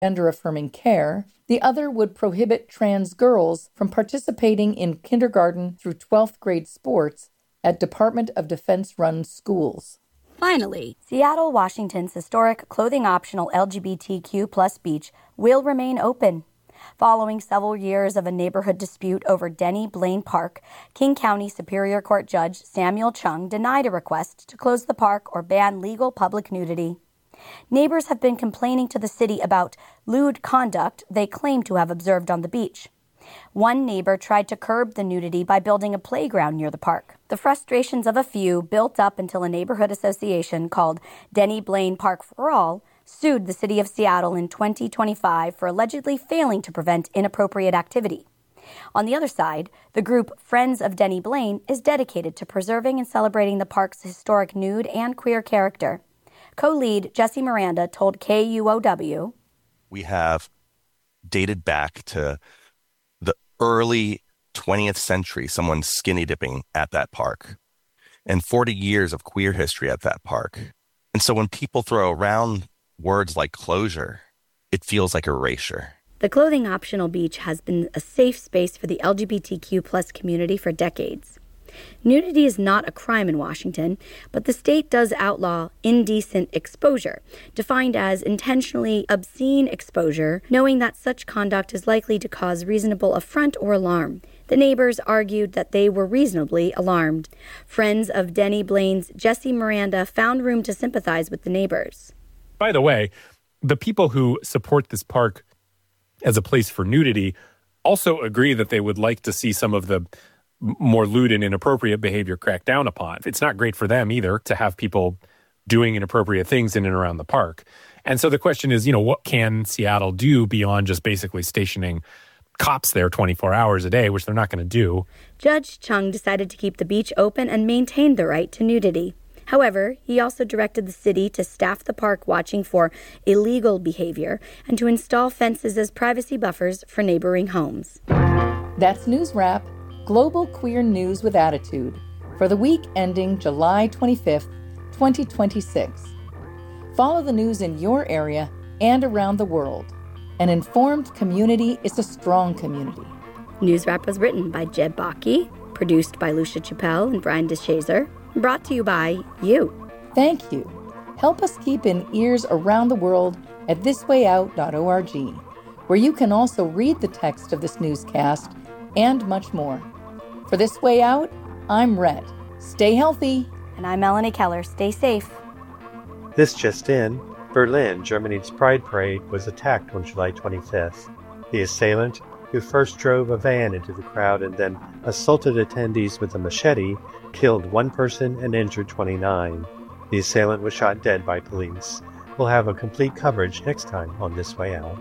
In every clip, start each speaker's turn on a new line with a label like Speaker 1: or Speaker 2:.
Speaker 1: gender-affirming care. The other would prohibit trans girls from participating in kindergarten through 12th grade sports at Department of Defense-run schools.
Speaker 2: Finally, Seattle, Washington's historic clothing-optional LGBTQ+ beach will remain open. Following several years of a neighborhood dispute over Denny Blaine Park, King County Superior Court Judge Samuel Chung denied a request to close the park or ban legal public nudity. Neighbors have been complaining to the city about lewd conduct they claim to have observed on the beach. One neighbor tried to curb the nudity by building a playground near the park. The frustrations of a few built up until a neighborhood association called Denny Blaine Park for All sued the city of Seattle in 2025 for allegedly failing to prevent inappropriate activity. On the other side, the group Friends of Denny Blaine is dedicated to preserving and celebrating the park's historic nude and queer character. Co-lead Jesse Miranda told KUOW,
Speaker 3: "We have dated back to the early 20th century, someone skinny dipping at that park, and 40 years of queer history at that park. And so when people throw around words like closure, it feels like erasure."
Speaker 2: The clothing-optional beach has been a safe space for the LGBTQ+ community for decades. Nudity is not a crime in Washington, but the state does outlaw indecent exposure, defined as intentionally obscene exposure, knowing that such conduct is likely to cause reasonable affront or alarm. The neighbors argued that they were reasonably alarmed. Friends of Denny Blaine's Jesse Miranda found room to sympathize with the neighbors.
Speaker 4: By the way, the people who support this park as a place for nudity also agree that they would like to see some of the more lewd and inappropriate behavior cracked down upon. It's not great for them either to have people doing inappropriate things in and around the park. And so the question is, what can Seattle do beyond just basically stationing cops there 24 hours a day, which they're not going to do?
Speaker 2: Judge Chung decided to keep the beach open and maintain the right to nudity. However, he also directed the city to staff the park watching for illegal behavior and to install fences as privacy buffers for neighboring homes.
Speaker 1: That's News Wrap, global queer news with attitude, for the week ending July 25th, 2026. Follow the news in your area and around the world. An informed community is a strong community.
Speaker 2: News Wrap was written by Jeb Bakke, produced by Lucia Chappelle and Brian DeShazer, brought to you by you.
Speaker 1: Thank you. Help us keep in ears around the world at thiswayout.org, where you can also read the text of this newscast and much more. For This Way Out, I'm Rhett. Stay healthy.
Speaker 2: And I'm Melanie Keller. Stay safe.
Speaker 5: This just in, Berlin, Germany's Pride Parade, was attacked on July 25th. The assailant, who first drove a van into the crowd and then assaulted attendees with a machete, killed one person and injured 29. The assailant was shot dead by police. We'll have a complete coverage next time on This Way Out.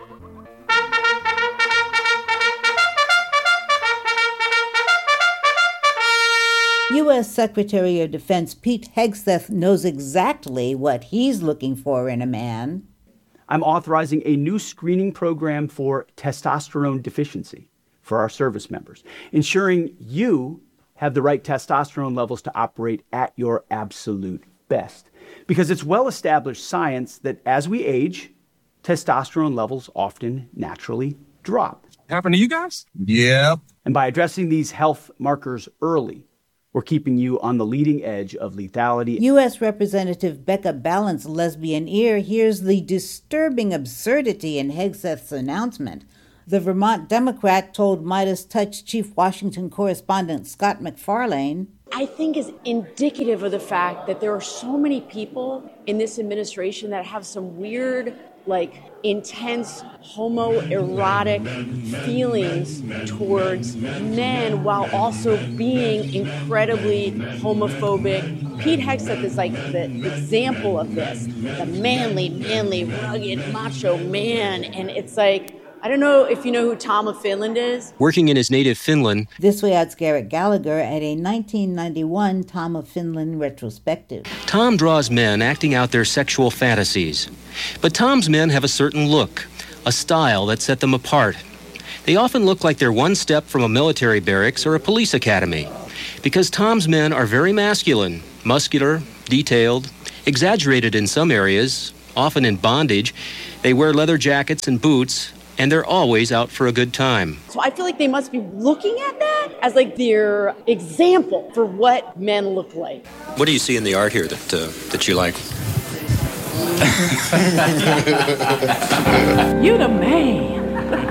Speaker 6: U.S. Secretary of Defense Pete Hegseth knows exactly what he's looking for in a man.
Speaker 7: I'm authorizing a new screening program for testosterone deficiency for our service members, ensuring you have the right testosterone levels to operate at your absolute best. Because it's well-established science that as we age, testosterone levels often naturally drop.
Speaker 8: Happen to you guys? Yep.
Speaker 7: And by addressing these health markers early, we're keeping you on the leading edge of lethality.
Speaker 6: U.S. Representative Becca Balance Lesbian Ear hears the disturbing absurdity in Hegseth's announcement. The Vermont Democrat told Midas Touch Chief Washington correspondent Scott McFarlane,
Speaker 9: I think is indicative of the fact that there are so many people in this administration that have some weird, intense homoerotic feelings towards men while also being incredibly homophobic. Pete Hegseth is the example of this, the manly, rugged, macho man. And it's I don't know if you know who Tom of Finland is.
Speaker 10: Working in his native Finland.
Speaker 6: This Way Out's Garrett Gallagher at a 1991 Tom of Finland retrospective.
Speaker 10: Tom draws men acting out their sexual fantasies. But Tom's men have a certain look, a style that set them apart. They often look like they're one step from a military barracks or a police academy. Because Tom's men are very masculine, muscular, detailed, exaggerated in some areas, often in bondage. They wear leather jackets and boots, and they're always out for a good time.
Speaker 9: So I feel like they must be looking at that as like their example for what men look like.
Speaker 11: What do you see in the art here that you like?
Speaker 9: You the man.